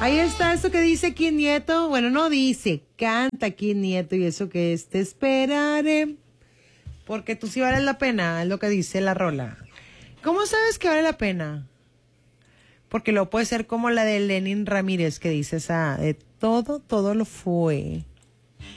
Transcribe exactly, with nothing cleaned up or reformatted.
Ahí está eso que dice Kid Nieto. Bueno, no dice, canta Kid Nieto y eso que es, te esperaré. Porque tú sí vales la pena, es lo que dice la rola. ¿Cómo sabes que vale la pena? Porque lo puede ser como la de Lenin Ramírez que dice esa, de todo, todo lo fue.